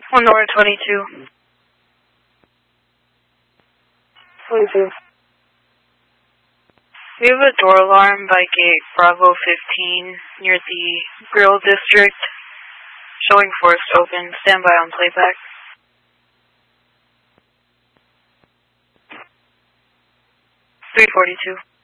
On Nora 22. 22. We have a door alarm by gate Bravo 15 near the Grill District. Showing forced open. Stand by on playback. 342.